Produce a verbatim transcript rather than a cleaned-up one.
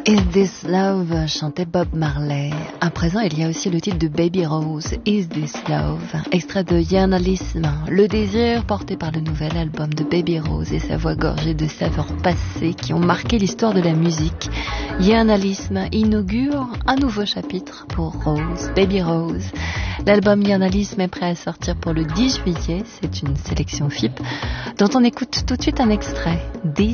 Is This Love, chantait Bob Marley. À présent, il y a aussi le titre de Baby Rose, Is This Love, extrait de Journalisme, le désir porté par le nouvel album de Baby Rose et sa voix gorgée de saveurs passées qui ont marqué l'histoire de la musique. Journalisme inaugure un nouveau chapitre pour Rose, Baby Rose. L'album Journalisme est prêt à sortir pour le dix juillet, c'est une sélection F I P, dont on écoute tout de suite un extrait, This